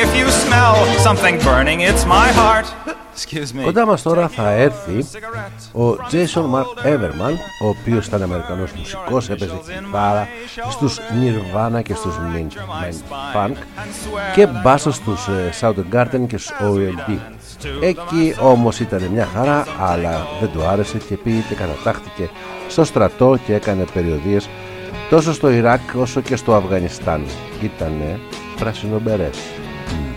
If you smell something burning, it's my heart. Excuse me. Κοντά μας τώρα θα έρθει ο Jason Mark Everman, ο οποίος ήταν Αμερικανός μουσικός, έπαιζε κιθάρα στους Nirvana και στους Funk και μπάσο στους Soundgarden και στους OLD. Εκεί όμως ήταν μια χαρά, αλλά δεν του άρεσε και πήγε και κατατάχθηκε στο στρατό και έκανε περιοδίες τόσο στο Ιράκ όσο και στο Αφγανιστάν. Ήτανε πράσινο μπερές.